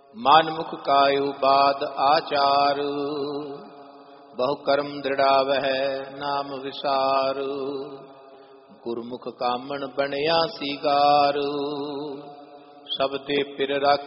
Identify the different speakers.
Speaker 1: ਮਨ ਮੁਖ ਕਾਇਉ ਬਾਦ ਆਚਾਰ। ਬਹੁ ਕਰਮ ਦ੍ਰਿੜਾਵਹਿ ਨਾਮ ਵਿਸਾਰ। ਗੁਰਮੁਖ ਕਾਮਣ ਬਣਿਆ ਸੀਗਾਰ। ਸਭ ਤੇ ਪਿਰ ਰੱਖ